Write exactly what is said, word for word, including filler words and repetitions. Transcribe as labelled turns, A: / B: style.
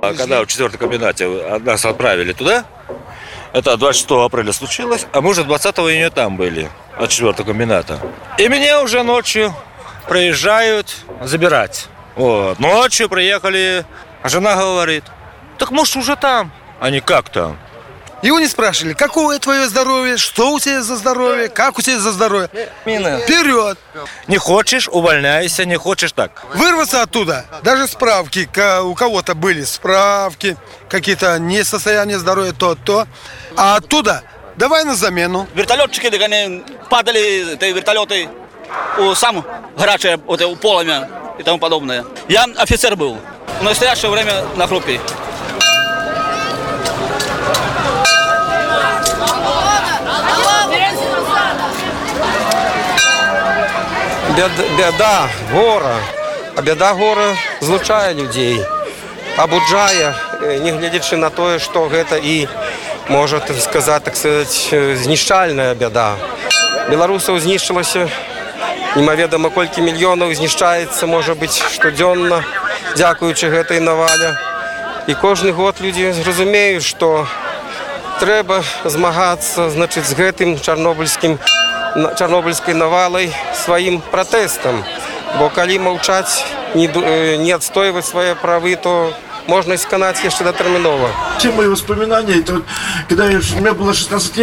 A: А когда в четвертом комбинате нас отправили туда, это двадцать шестого апреля случилось, а мы уже двадцатого июня там были, от четвертого комбината. И меня уже ночью приезжают забирать. Вот. Ночью приехали, а жена говорит, так муж уже там. Они как там?
B: Его не спрашивали, какое твое здоровье, что у тебя за здоровье, как у тебя за здоровье.
A: Мина.
B: Вперед!
A: Не хочешь, увольняйся, не хочешь так.
B: Вырваться оттуда. Даже справки, у кого-то были справки, какие-то несостояния здоровья, то-то. А оттуда давай на замену.
C: Вертолетчики, они падали, эти вертолеты, у сам горячее, вот, у полымя и тому подобное. Я офицер был, в настоящее время на группе.
D: Бяда гора, а бяда гора злучае людзей, абуджае, не глядзячы на тое, што гэта і можа сказаць, так сказаць, знішчальная бяда. Беларусаў знішчылася немаведама колькі мільёнаў, знішчаецца, можа быць, штодзённа, дзякуючы гэтай навале. І кожны год людзі зразумеюць, што трэба змагацца, значыць, з гэтым чарнобыльскім чарнобыльскай навалай сваім пратэстам. Бо калі маўчаць, не, не адстойваць свае правы, то можно сканать еще дотерминова.
E: Все мои воспоминания, это вот, когда я, у меня было шестнадцать лет,